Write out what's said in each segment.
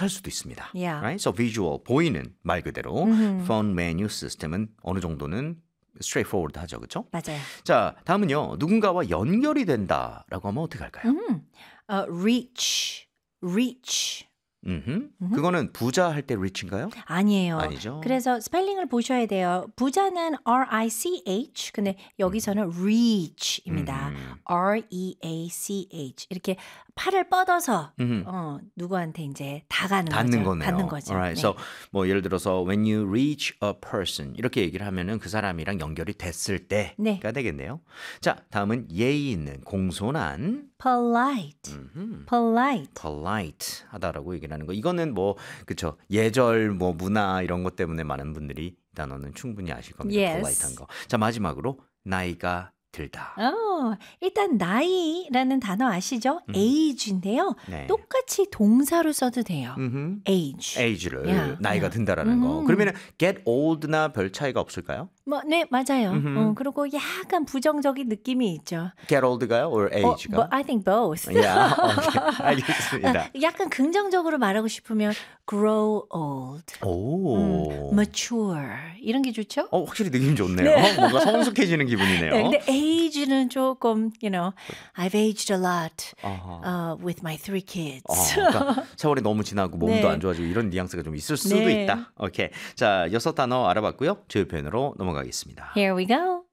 못할 수도 있습니다. Yeah. Right? So visual, 보이는 말 그대로 phone menu system은 어느 정도는 straightforward 하죠. 그렇죠? 맞아요. 자, 다음은요. 누군가와 연결이 된다라고 하면 어떻게 할까요? reach. 그거는 부자 할 때 reach인가요? 아니에요. 아니죠. 그래서 스펠링을 보셔야 돼요. 부자는 R-I-C-H, 근데 여기서는 reach입니다. R-E-A-C-H. 이렇게 팔을 뻗어서 누구한테 이제 닿는 거네요. 닿는 거죠. Alright. 네. So 뭐 예를 들어서 when you reach a person 이렇게 얘기를 하면은 그 사람이랑 연결이 됐을 때가 네. 되겠네요. 자, 다음은 예의 있는, 공손한, polite. polite 하다라고 얘기를 하는 거. 이거는 뭐 그쵸 예절, 뭐 문화 이런 것 때문에 많은 분들이 이 단어는 충분히 아실 겁니다. Yes. polite한 거. 자, 마지막으로 나이가 들다. 일단 나이라는 단어 아시죠? age인데요. 네. 똑같이 동사로 써도 돼요. age. age를 Yeah, 나이가 yeah. 든다라는 거. 그러면은 get old나 별 차이가 없을까요? 네, 맞아요. 그리고 약간 부정적인 느낌이 있죠. get old가요? or age가? I think both. yeah, okay. 알겠습니다. 약간 긍정적으로 말하고 싶으면 grow old, 오. mature 이런 게 좋죠? 확실히 느낌 좋네요. 뭔가 성숙해지는 기분이네요. 네, 근데 age는 조금, I've aged a lot 아하. with my 3 kids. 그러니까 세월이 너무 지나고 몸도 네. 안 좋아지고 이런 뉘앙스가 좀 있을 수도 네. 있다. 오케이. 자, 6단어 알아봤고요. 주요 표현으로 넘어가겠습니다. Here we go.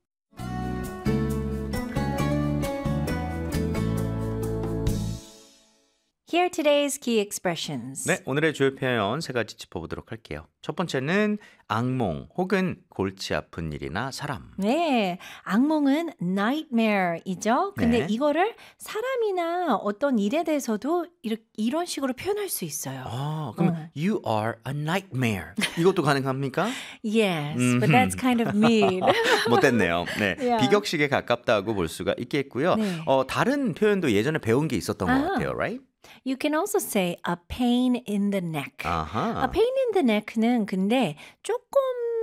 Here are today's key expressions. 네, 오늘의 주요 표현 세 가지 짚어보도록 할게요. 첫 번째는 악몽 혹은 골치 아픈 일이나 사람. 네, 악몽은 nightmare이죠. 근데 네. 이거를 사람이나 어떤 일에 대해서도 이런 식으로 표현할 수 있어요. 그럼 you are a nightmare. 이것도 가능합니까? Yes, but that's kind of mean. 못됐네요. 네, Yeah. 비격식에 가깝다고 볼 수가 있겠고요. 네. 다른 표현도 예전에 배운 게 있었던 것 같아요, right? You can also say a pain in the neck. 아하. A pain in the neck는 근데 조금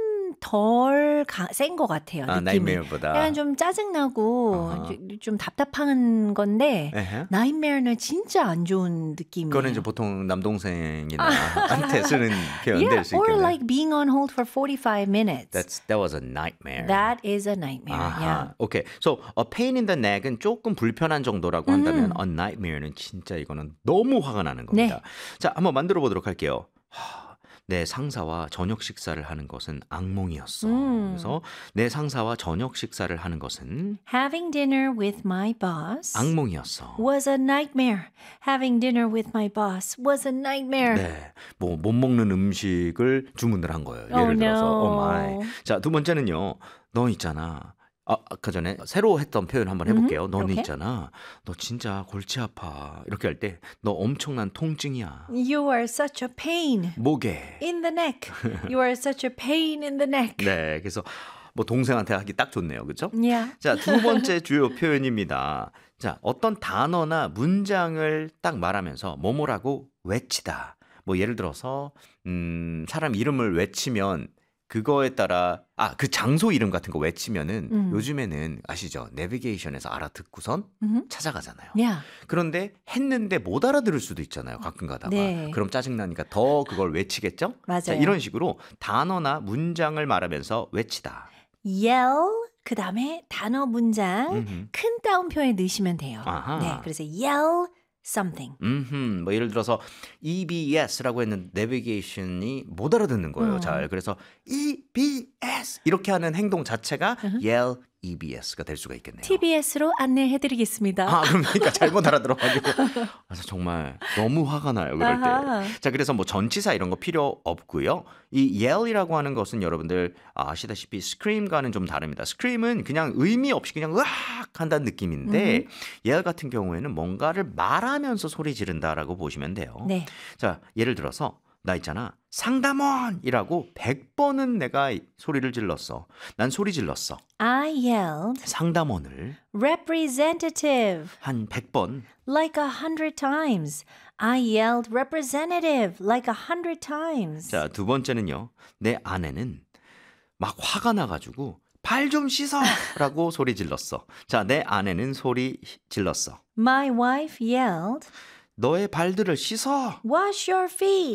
덜 센 것 같아요. 느낌이. nightmare보다. 약간 좀 짜증나고 좀 답답한 건데 에헤. nightmare는 진짜 안 좋은 느낌이에요. 그거는 이제 보통 남동생이나 한테 쓰는 표현 Yeah, 될 수 or 있겠네요. like being on hold for 45 minutes. That was a nightmare. That is a nightmare. Yeah. 오케이. So a pain in the neck은 조금 불편한 정도라고 한다면 a nightmare는 진짜 이거는 너무 화가 나는 겁니다. 자, 한번 만들어 보도록 할게요. 내 상사와 저녁 식사를 하는 것은 악몽이었어. 그래서 내 상사와 저녁 식사를 하는 것은 Having dinner with my boss 악몽이었어. was a nightmare. Having dinner with my boss was a nightmare. 네, 뭐 못 먹는 음식을 주문을 한 거예요. Oh, 예를 들어서, no. oh my. 자, 두 번째는요. 너 있잖아. 아까 전에 새로 했던 표현 한번 해볼게요. 너는 오케이. 있잖아. 너 진짜 골치 아파. 이렇게 할 때 너 엄청난 통증이야. You are such a pain 목에. in the neck. You are such a pain in the neck. 네, 그래서 뭐 동생한테 하기 딱 좋네요. 그렇죠? Yeah. 자, 두 번째 주요 표현입니다. 자, 어떤 단어나 문장을 딱 말하면서 뭐뭐라고 외치다. 뭐 예를 들어서 사람 이름을 외치면 그거에 따라 그 장소 이름 같은 거 외치면은 요즘에는 아시죠? 내비게이션에서 알아듣고선 찾아가잖아요. Yeah. 그런데 했는데 못 알아들을 수도 있잖아요. 가끔 가다가. 네. 그럼 짜증나니까 더 그걸 외치겠죠? 맞아요. 자, 이런 식으로 단어나 문장을 말하면서 외치다. Yell. 그 다음에 단어 문장 큰 따옴표에 넣으시면 돼요. 아하. 네, 그래서 yell something. 뭐 예를 들어서 EBS라고 했는 내비게이션이 못 알아듣는 거예요. 잘. 그래서 EBS 이렇게 하는 행동 자체가 yell EBS가 될 수가 있겠네요. TBS로 안내해드리겠습니다. 그러니까 잘못 알아들어가지고 그래서 정말 너무 화가 나요. 그럴 아하. 때. 자, 그래서 뭐 전치사 이런 거 필요 없고요. 이 yell이라고 하는 것은 여러분들 아시다시피 scream과는 좀 다릅니다. scream은 그냥 의미 없이 그냥 으악 한다는 느낌인데 yell 같은 경우에는 뭔가를 말하면서 소리 지른다라고 보시면 돼요. 네. 자, 예를 들어서 나 있잖아. 상담원이라고 100번은 내가 소리를 질렀어. 난 소리 질렀어. I yelled 상담원을 representative 한 100번. like 100 times. I yelled representative like 100 times. 자, 두 번째는요. 내 아내는 막 화가 나가지고 발 좀 씻어라고 소리 질렀어. 자, 내 아내는 소리 질렀어. My wife yelled 너의 발들을 씻어. wash your feet.